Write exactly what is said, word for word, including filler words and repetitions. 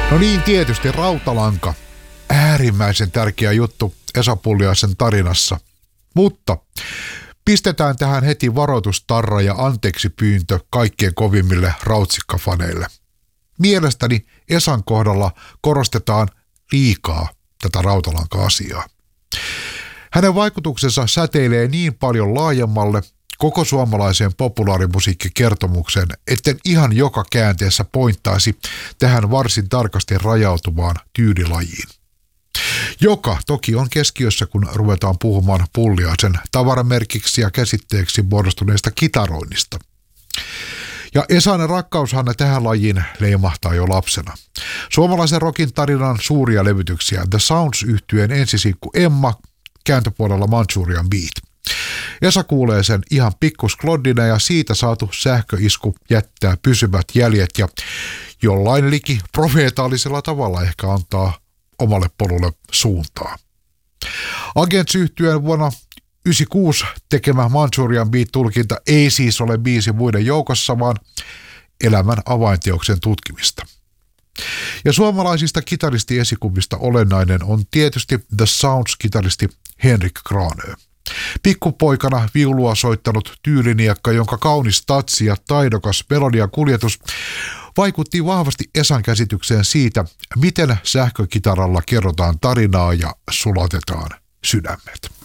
No niin, tietysti rautalanka. Äärimmäisen tärkeä juttu Esa Pulliaisen tarinassa. Mutta pistetään tähän heti varoitustarra ja anteeksi pyyntö kaikkien kovimmille rautsikkafaneille. Mielestäni Esan kohdalla korostetaan liikaa tätä rautalanka-asiaa. Hänen vaikutuksensa säteilee niin paljon laajemmalle koko suomalaiseen populaarimusiikkikertomukseen, etten ihan joka käänteessä pointtaisi tähän varsin tarkasti rajautuvaan tyylilajiin. Joka toki on keskiössä, kun ruvetaan puhumaan Pulliaisen tavaramerkiksi ja käsitteeksi muodostuneesta kitaroinnista. Ja Esan rakkaushan tähän lajiin leimahtaa jo lapsena. Suomalaisen rockin tarinan suuria levytyksiä The Sounds-yhtyeen ensisinkku Emma, kääntöpuolella Manchurian Beat. Esa kuulee sen ihan pikkuskloddina ja siitä saatu sähköisku jättää pysyvät jäljet ja jollain liki profeetaalisella tavalla ehkä antaa omalle polulle suuntaa. Agents-yhtyeen vuonna yhdeksänkymmentäkuusi tekemä Manchurian Beat-tulkinta ei siis ole biisi muiden joukossa, vaan elämän avainteoksen tutkimista. Ja suomalaisista kitaristi-esikuvista olennainen on tietysti The Sounds-kitaristi Henrik Granö. Pikkupoikana viulua soittanut tyyliniekka, jonka kaunis tatsi ja taidokas melodian kuljetus vaikutti vahvasti Esan käsitykseen siitä, miten sähkökitaralla kerrotaan tarinaa ja sulatetaan sydämet.